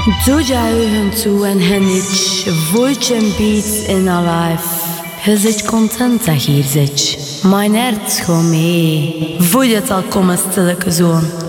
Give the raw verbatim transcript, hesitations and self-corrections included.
Doja to en hennich, voicem beats in a life. Hij zit content dat hier zit. Mijn hart gewoon mee. Voel je het al komen, stille zoon.